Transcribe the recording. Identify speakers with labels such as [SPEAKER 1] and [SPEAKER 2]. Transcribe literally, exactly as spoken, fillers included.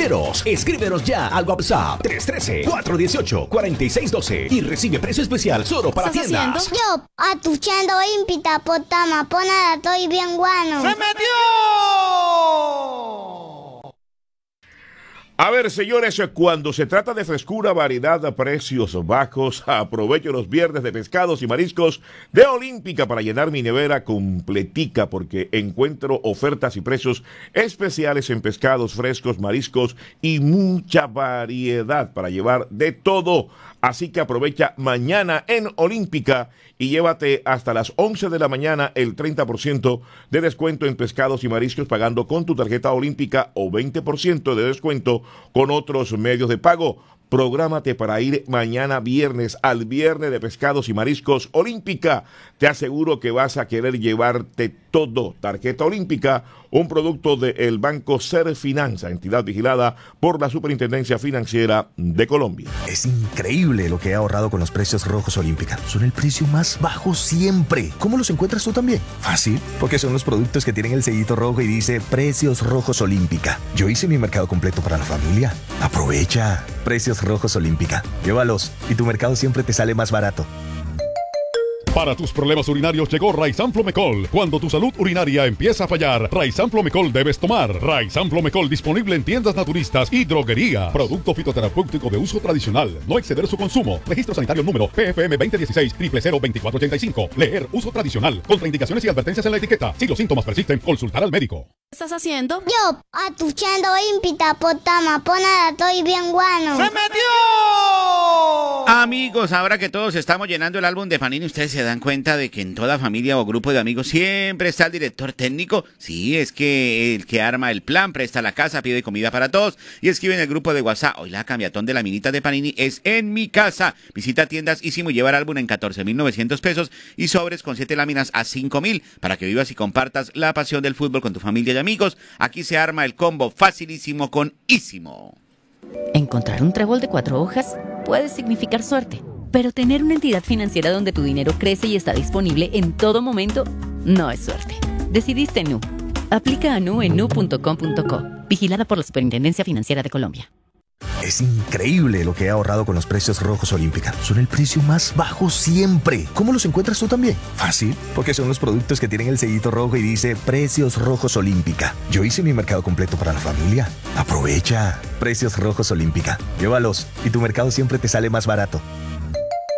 [SPEAKER 1] Galleteros. Escríbenos ya al WhatsApp tres uno tres, cuatro uno ocho, cuatro seis uno dos y recibe precio especial solo para tiendas.
[SPEAKER 2] Yo, atuchando impita potama, ponada, estoy bien guano.
[SPEAKER 3] ¡Se metió!
[SPEAKER 4] A ver, señores, cuando se trata de frescura, variedad, precios bajos, aprovecho los viernes de pescados y mariscos de Olímpica para llenar mi nevera completica, porque encuentro ofertas y precios especiales en pescados frescos, mariscos y mucha variedad para llevar de todo. Así que aprovecha mañana en Olímpica y llévate hasta las once de la mañana el treinta por ciento de descuento en pescados y mariscos pagando con tu tarjeta Olímpica o veinte por ciento de descuento con otros medios de pago. Prográmate para ir mañana viernes al viernes de pescados y mariscos Olímpica. Te aseguro que vas a querer llevarte todo. Tarjeta Olímpica, un producto del Banco Serfinanza, entidad vigilada por la Superintendencia Financiera de Colombia.
[SPEAKER 5] Es increíble lo que he ahorrado con los precios rojos Olímpica. Son el precio más bajo siempre. ¿Cómo los encuentras tú también? Fácil, porque son los productos que tienen el sellito rojo y dice Precios Rojos Olímpica. Yo hice mi mercado completo para la familia. Aprovecha. Precios Rojos Olímpica. Llévalos y tu mercado siempre te sale más barato.
[SPEAKER 6] Para tus problemas urinarios llegó Raizan Flomecol. Cuando tu salud urinaria empieza a fallar, Raizan Flomecol debes tomar. Raizan Flomecol disponible en tiendas naturistas y droguerías. Producto fitoterapéutico de uso tradicional. No exceder su consumo. Registro sanitario número P F M veinte dieciséis cero cero cero veinticuatro ochenta y cinco. Leer uso tradicional. Contraindicaciones y advertencias en la etiqueta. Si los síntomas persisten, consultar al médico.
[SPEAKER 7] ¿Qué estás haciendo?
[SPEAKER 2] Yo, atuchando impita potama, ponada, estoy bien guano.
[SPEAKER 3] ¡Se metió!
[SPEAKER 8] Amigos, ahora que todos estamos llenando el álbum de Panini, ustedes se dan cuenta de que en toda familia o grupo de amigos siempre está el director técnico. Sí, es que el que arma el plan, presta la casa, pide comida para todos y escribe en el grupo de WhatsApp: hoy la cambiatón de la minita de Panini es en mi casa. Visita tiendas Ísimo y lleva el álbum en catorce mil novecientos pesos y sobres con siete láminas a cinco mil para que vivas y compartas la pasión del fútbol con tu familia y amigos. Aquí se arma el combo facilísimo con Ísimo.
[SPEAKER 9] Encontrar un trébol de cuatro hojas puede significar suerte, pero tener una entidad financiera donde tu dinero crece y está disponible en todo momento no es suerte. Decidiste Nu. Aplica a Nu en nu punto com punto co. Vigilada por la Superintendencia Financiera de Colombia.
[SPEAKER 5] Es increíble lo que he ahorrado con los precios rojos Olímpica. Son el precio más bajo siempre. ¿Cómo los encuentras tú también? Fácil, porque son los productos que tienen el sellito rojo y dice Precios Rojos Olímpica. Yo hice mi mercado completo para la familia. Aprovecha. Precios Rojos Olímpica. Llévalos y tu mercado siempre te sale más barato.